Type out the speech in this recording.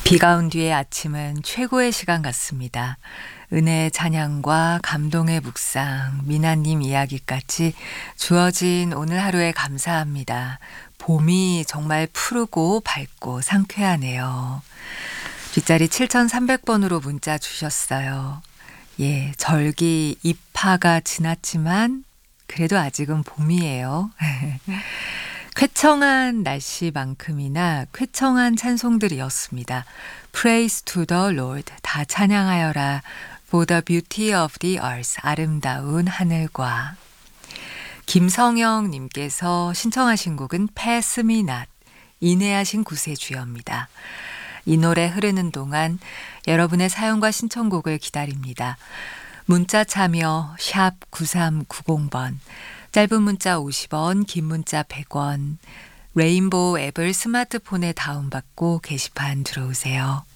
비가 온 뒤의 아침은 최고의 시간 같습니다. 은혜의 찬양과 감동의 묵상, 미나님 이야기까지 주어진 오늘 하루에 감사합니다. 봄이 정말 푸르고 밝고 상쾌하네요. 뒷자리 7300번으로 문자 주셨어요. 예, 절기 입하가 지났지만 그래도 아직은 봄이에요. 쾌청한 날씨만큼이나 쾌청한 찬송들이었습니다. Praise to the Lord, 다 찬양하여라. For the beauty of the earth, 아름다운 하늘과. 김성영 님께서 신청하신 곡은 Pass Me Not, 인내하신 구세주여입니다. 이 노래 흐르는 동안 여러분의 사연과 신청곡을 기다립니다. 문자 참여 샵 9390번, 짧은 문자 50원, 긴 문자 100원, 레인보우 앱을 스마트폰에 다운받고 게시판 들어오세요.